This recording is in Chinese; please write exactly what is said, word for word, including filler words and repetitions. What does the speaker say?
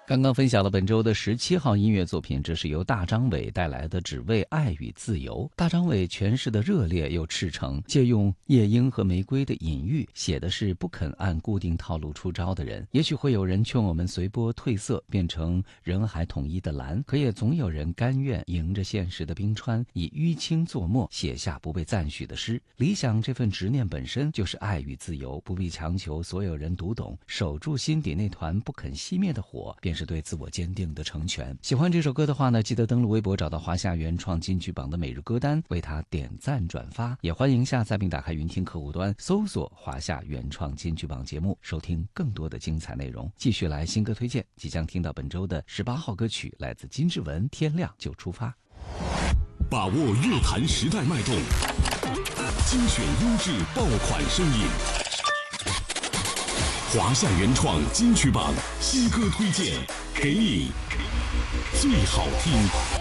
刚刚分享了本周的十七号音乐作品，这是由大张伟带来的《只为爱与自由》。大张伟诠释的热烈又赤诚，借用夜莺和玫瑰的隐喻，写的是不肯按固定套路出招的人。也许会有人劝我们随波褪色，变成人海统一的蓝，可也总有人甘愿迎着现实的冰川，以淤青作墨，写下不被赞许的诗。理想这份执念本身就是爱与自由，不必强求所有人读懂，守住心底那团不肯熄灭的火，便是对自我坚定的成全。喜欢这首歌的话呢，记得登录微博找到华夏原创金曲榜的每日歌单，为它点赞转发。也欢迎下载并打开云听客户端，搜索华夏原创金曲榜节目，收听更多的精彩内容。继续来新歌推荐，即将听到本周的十八号歌曲，来自金志文，《天亮就出发》。 把握乐坛时代脉动，精选优质爆款声音。华夏原创金曲榜新歌推荐，给你最好听。